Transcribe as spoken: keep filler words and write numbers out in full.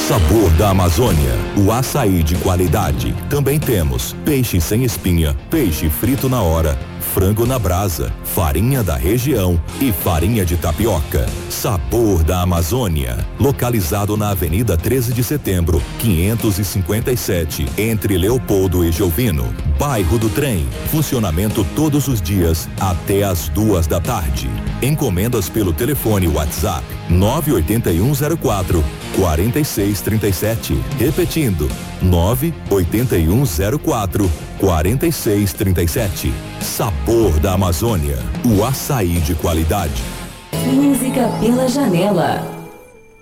Sabor da Amazônia, o açaí de qualidade. Também temos peixe sem espinha, peixe frito na hora, frango na brasa, farinha da região e farinha de tapioca. Sabor da Amazônia, localizado na Avenida treze de Setembro, quinhentos e cinquenta e sete, entre Leopoldo e Geovino, bairro do Trem. Funcionamento todos os dias até às duas da tarde. Encomendas pelo telefone WhatsApp nove oito um zero quatro quatro seis três sete. Repetindo, nove oito um zero quatro quatro seis três sete. Sabor da Amazônia, o açaí de qualidade. Música pela janela.